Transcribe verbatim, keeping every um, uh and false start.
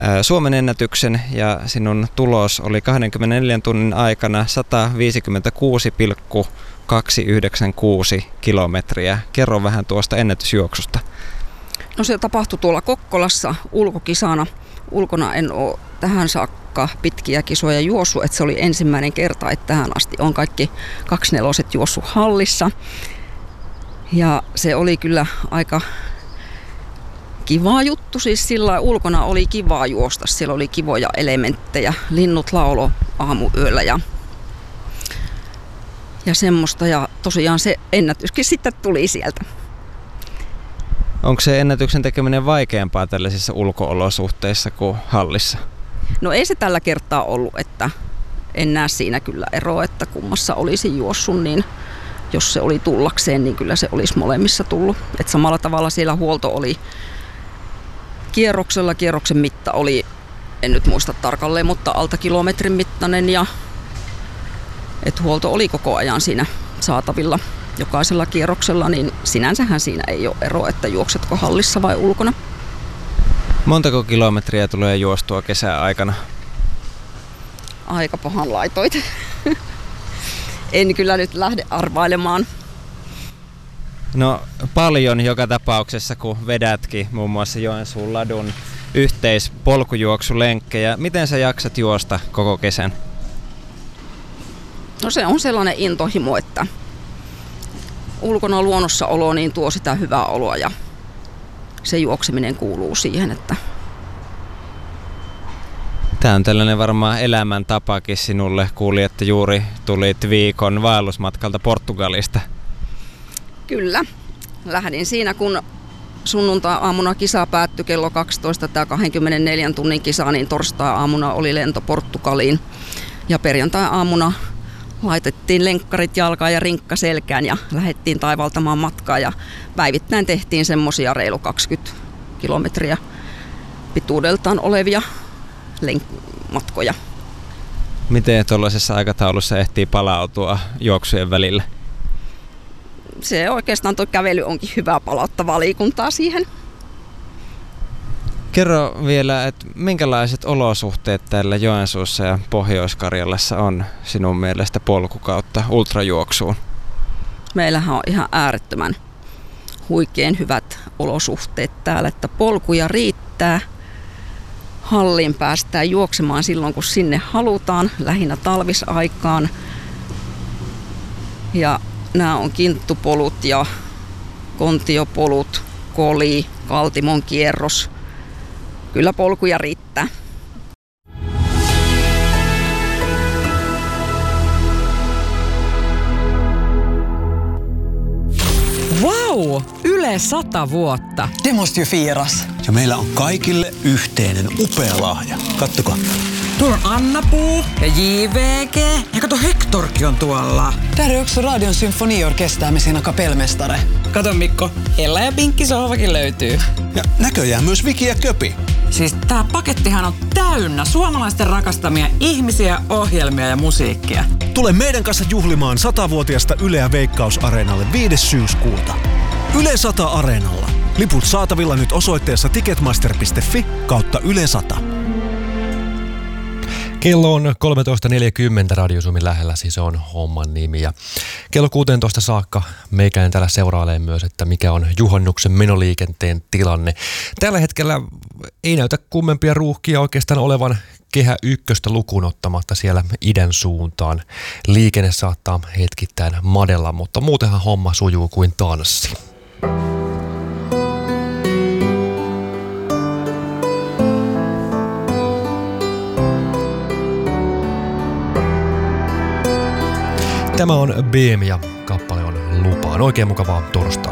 Suomen ennätyksen ja sinun tulos oli kaksikymmentäneljän tunnin aikana sata viisikymmentäkuusi pilkku kaksisataayhdeksänkymmentäkuusi kilometriä. Kerro vähän tuosta ennätysjuoksusta. No se tapahtui tuolla Kokkolassa ulkokisana. Ulkona en ole tähän saakka pitkiä kisoja juossut, että se oli ensimmäinen kerta, että tähän asti on kaikki kaksineloset juossut hallissa. Ja se oli kyllä aika kiva juttu, siis sillä ulkona oli kivaa juosta, siellä oli kivoja elementtejä, linnut laulo aamuyöllä ja, ja semmoista ja tosiaan se ennätyskin sitten tuli sieltä. Onko se ennätyksen tekeminen vaikeampaa tällaisissa ulko-olosuhteissa kuin hallissa? No ei se tällä kertaa ollut, että en näe siinä kyllä eroa, että kummassa olisi juossut, niin jos se oli tullakseen, niin kyllä se olisi molemmissa tullut. Et samalla tavalla siellä huolto oli kierroksella, kierroksen mitta oli, en nyt muista tarkalleen, mutta alta kilometrin mittainen ja et huolto oli koko ajan siinä saatavilla jokaisella kierroksella, niin sinänsähän siinä ei ole eroa, että juoksetko hallissa vai ulkona. Montako kilometriä tulee juostua kesäaikana? Aika pahan laitoit. En kyllä nyt lähde arvailemaan. No paljon joka tapauksessa, kun vedätkin muun muassa Joensuun ladun yhteispolkujuoksulenkkejä. Miten sä jaksat juosta koko kesän? No se on sellainen intohimo, että ulkona luonnossa olo niin tuo sitä hyvää oloa ja se juokseminen kuuluu siihen, että tämä on tällainen varmaan elämäntapakin sinulle. Kuulin, että juuri tulit viikon vaellusmatkalta Portugalista. Kyllä. Lähdin siinä, kun sunnuntai-aamuna kisa päättyi kello kaksitoista, tämä kaksikymmentäneljän tunnin kisa, niin torstai-aamuna oli lento Portugaliin. Ja perjantai-aamuna laitettiin lenkkarit jalkaan ja rinkka selkään ja lähdettiin taivaltamaan matkaa. Ja päivittäin tehtiin semmoisia reilu kaksikymmentä kilometriä pituudeltaan olevia matkoja. Miten tuollaisessa aikataulussa ehtii palautua juoksujen välillä? Se oikeastaan tuo kävely onkin hyvää palauttavaa liikuntaa siihen. Kerro vielä, että minkälaiset olosuhteet täällä Joensuussa ja Pohjois-Karjalassa on sinun mielestä polkukautta ultrajuoksuun? Meillähän on ihan äärettömän huikein hyvät olosuhteet täällä, että polkuja riittää. Halliin päästään juoksemaan silloin, kun sinne halutaan, lähinnä talvisaikaan. Ja nämä on kinttupolut ja kontiopolut, koli, Kaltimon kierros. Kyllä polkuja riittää. Wow! Yle sata vuotta. Det måste ju firas. Ja meillä on kaikille yhteinen upea lahja. Kattokaa. Tuolla on Anna-Puu ja J V G. Ja kato, Hectorkin on tuolla. Där är också Radion symfoniorkester med sina kapellmästare. Kato Mikko, Ella ja Pinkki sohvakin löytyy. Ja näköjään myös Viki ja Köpi. Siis tää pakettihan on täynnä suomalaisten rakastamia ihmisiä, ohjelmia ja musiikkia. Tule meidän kanssa juhlimaan satavuotiasta Yleä Veikkaus-areenalle viides syyskuuta. Yle sata Areenalla. Liput saatavilla nyt osoitteessa ticketmaster piste fi kautta Yle sata. Kello on kolmetoista neljäkymmentä Radio Suomen lähellä, siis on homman nimi. Ja kello kuusitoista saakka meikäinen täällä seurailee myös, että mikä on juhannuksen menoliikenteen tilanne. Tällä hetkellä ei näytä kummempia ruuhkia oikeastaan olevan Kehä ykköstä lukuun ottamatta siellä idän suuntaan. Liikenne saattaa hetkittäin madella, mutta muutenhan homma sujuu kuin tanssi. Tämä on B M ja kappale on Lupaan. Oikein mukavaa torstaita.